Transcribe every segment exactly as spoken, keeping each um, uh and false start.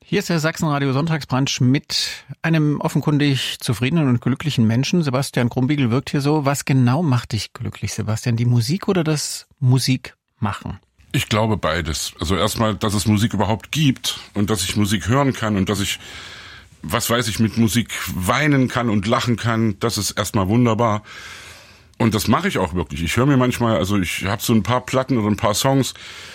Hier ist der Sachsenradio Sonntagsbrunch mit einem offenkundig zufriedenen und glücklichen Menschen. Sebastian Krumbiegel wirkt hier so. Was genau macht dich glücklich, Sebastian? Die Musik oder das Musikmachen? Ich glaube beides. Also erstmal, dass es Musik überhaupt gibt und dass ich Musik hören kann und dass ich, was weiß ich, mit Musik weinen kann und lachen kann. Das ist erstmal wunderbar. Und das mache ich auch wirklich. Ich höre mir manchmal, also ich habe so ein paar Platten oder ein paar Songs,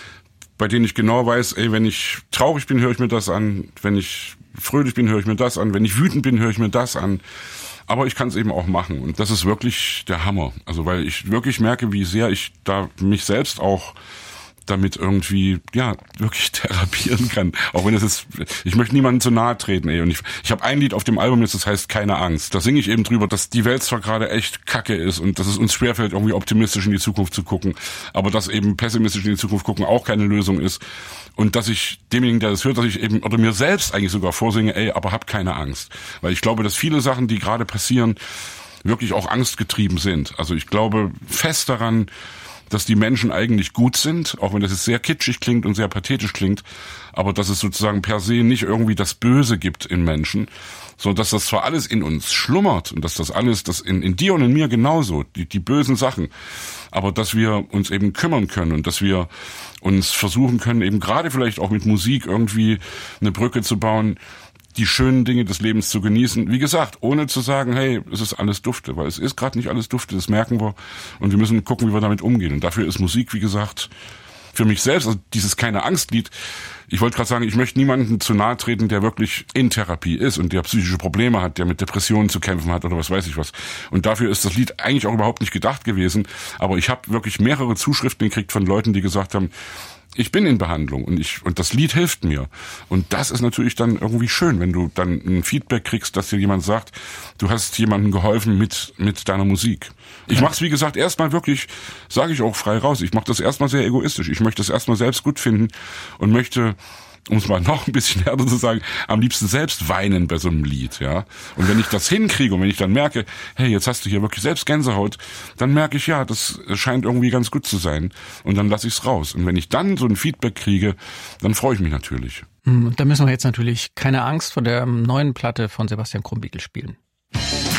bei denen ich genau weiß, ey, wenn ich traurig bin, höre ich mir das an. Wenn ich fröhlich bin, höre ich mir das an. Wenn ich wütend bin, höre ich mir das an. Aber ich kann es eben auch machen. Und das ist wirklich der Hammer. Also weil ich wirklich merke, wie sehr ich da mich selbst auch damit irgendwie, ja, wirklich therapieren kann. Auch wenn es ist, ich möchte niemandem zu nahe treten, ey. Und ich, ich habe ein Lied auf dem Album jetzt, das heißt Keine Angst. Da singe ich eben drüber, dass die Welt zwar gerade echt kacke ist und dass es uns schwerfällt, irgendwie optimistisch in die Zukunft zu gucken, aber dass eben pessimistisch in die Zukunft gucken auch keine Lösung ist. Und dass ich demjenigen, der das hört, dass ich eben, oder mir selbst eigentlich sogar vorsinge, ey, aber hab keine Angst. Weil ich glaube, dass viele Sachen, die gerade passieren, wirklich auch angstgetrieben sind. Also ich glaube fest daran, dass die Menschen eigentlich gut sind, auch wenn das jetzt sehr kitschig klingt und sehr pathetisch klingt, aber dass es sozusagen per se nicht irgendwie das Böse gibt in Menschen, sondern dass das zwar alles in uns schlummert und dass das alles, das in, in dir und in mir genauso, die, die bösen Sachen, aber dass wir uns eben kümmern können und dass wir uns versuchen können, eben gerade vielleicht auch mit Musik irgendwie eine Brücke zu bauen, die schönen Dinge des Lebens zu genießen. Wie gesagt, ohne zu sagen, hey, es ist alles dufte, weil es ist gerade nicht alles dufte, das merken wir und wir müssen gucken, wie wir damit umgehen. Und dafür ist Musik, wie gesagt, für mich selbst, also dieses Keine-Angst-Lied, ich wollte gerade sagen, ich möchte niemandem zu nahe treten, der wirklich in Therapie ist und der psychische Probleme hat, der mit Depressionen zu kämpfen hat oder was weiß ich was. Und dafür ist das Lied eigentlich auch überhaupt nicht gedacht gewesen. Aber ich habe wirklich mehrere Zuschriften gekriegt von Leuten, die gesagt haben, ich bin in Behandlung und ich und das Lied hilft mir. Und das ist natürlich dann irgendwie schön, wenn du dann ein Feedback kriegst, dass dir jemand sagt, du hast jemandem geholfen mit mit deiner Musik. Ich mache es, wie gesagt, erstmal wirklich, sage ich auch frei raus, ich mache das erstmal sehr egoistisch. Ich möchte es erstmal selbst gut finden und möchte, um es mal noch ein bisschen härter zu sagen, am liebsten selbst weinen bei so einem Lied, ja. Und wenn ich das hinkriege und wenn ich dann merke, hey, jetzt hast du hier wirklich selbst Gänsehaut, dann merke ich, ja, das scheint irgendwie ganz gut zu sein. Und dann lasse ich es raus. Und wenn ich dann so ein Feedback kriege, dann freue ich mich natürlich. Und da müssen wir jetzt natürlich Keine Angst von der neuen Platte von Sebastian Krumbiegel spielen.